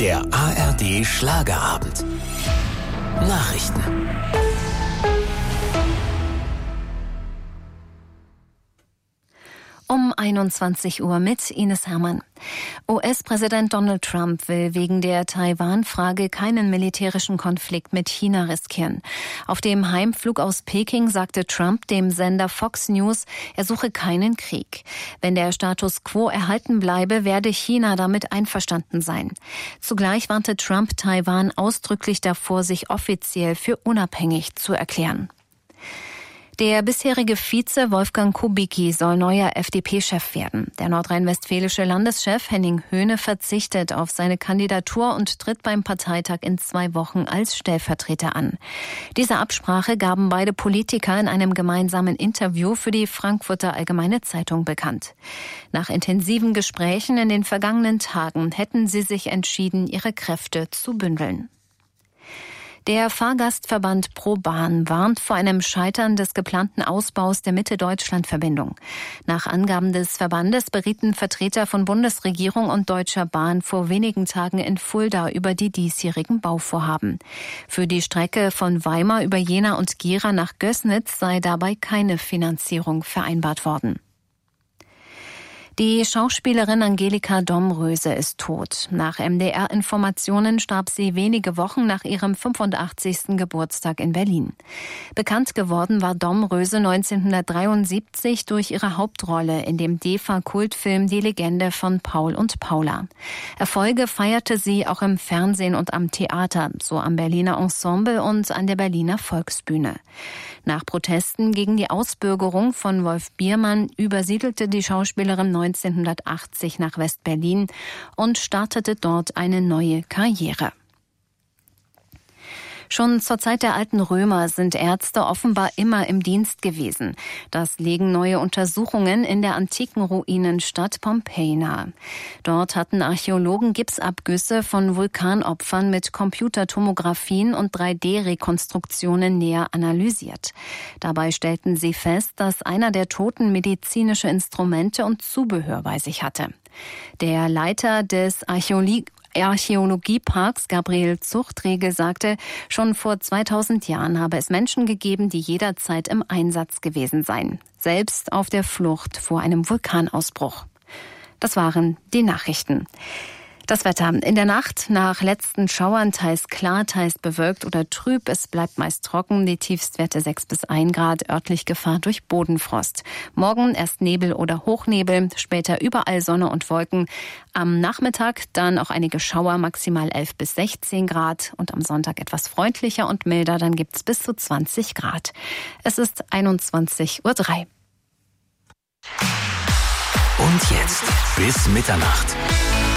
Der ARD Schlagerabend. Nachrichten. Um 21 Uhr mit Ines Hermann. US-Präsident Donald Trump will wegen der Taiwan-Frage keinen militärischen Konflikt mit China riskieren. Auf dem Heimflug aus Peking sagte Trump dem Sender Fox News, er suche keinen Krieg. Wenn der Status quo erhalten bleibe, werde China damit einverstanden sein. Zugleich warnte Trump Taiwan ausdrücklich davor, sich offiziell für unabhängig zu erklären. Der bisherige Vize Wolfgang Kubicki soll neuer FDP-Chef werden. Der nordrhein-westfälische Landeschef Henning Höhne verzichtet auf seine Kandidatur und tritt beim Parteitag in 2 Wochen als Stellvertreter an. Diese Absprache gaben beide Politiker in einem gemeinsamen Interview für die Frankfurter Allgemeine Zeitung bekannt. Nach intensiven Gesprächen in den vergangenen Tagen hätten sie sich entschieden, ihre Kräfte zu bündeln. Der Fahrgastverband ProBahn warnt vor einem Scheitern des geplanten Ausbaus der Mitte-Deutschland-Verbindung. Nach Angaben des Verbandes berieten Vertreter von Bundesregierung und Deutscher Bahn vor wenigen Tagen in Fulda über die diesjährigen Bauvorhaben. Für die Strecke von Weimar über Jena und Gera nach Gößnitz sei dabei keine Finanzierung vereinbart worden. Die Schauspielerin Angelika Domröse ist tot. Nach MDR-Informationen starb sie wenige Wochen nach ihrem 85. Geburtstag in Berlin. Bekannt geworden war Domröse 1973 durch ihre Hauptrolle in dem DEFA-Kultfilm Die Legende von Paul und Paula. Erfolge feierte sie auch im Fernsehen und am Theater, so am Berliner Ensemble und an der Berliner Volksbühne. Nach Protesten gegen die Ausbürgerung von Wolf Biermann übersiedelte die Schauspielerin 1980 nach West-Berlin und startete dort eine neue Karriere. Schon zur Zeit der alten Römer sind Ärzte offenbar immer im Dienst gewesen. Das legen neue Untersuchungen in der antiken Ruinenstadt Pompeji nahe. Dort hatten Archäologen Gipsabgüsse von Vulkanopfern mit Computertomographien und 3D-Rekonstruktionen näher analysiert. Dabei stellten sie fest, dass einer der Toten medizinische Instrumente und Zubehör bei sich hatte. Der Leiter des Archäologieparks Gabriel Zuchtrege sagte, schon vor 2000 Jahren habe es Menschen gegeben, die jederzeit im Einsatz gewesen seien, selbst auf der Flucht vor einem Vulkanausbruch. Das waren die Nachrichten. Das Wetter. In der Nacht nach letzten Schauern teils klar, teils bewölkt oder trüb. Es bleibt meist trocken. Die Tiefstwerte 6 bis 1 Grad. Örtlich Gefahr durch Bodenfrost. Morgen erst Nebel oder Hochnebel. Später überall Sonne und Wolken. Am Nachmittag dann auch einige Schauer. Maximal 11 bis 16 Grad. Und am Sonntag etwas freundlicher und milder. Dann gibt's bis zu 20 Grad. Es ist 21:03 Uhr. Und jetzt bis Mitternacht.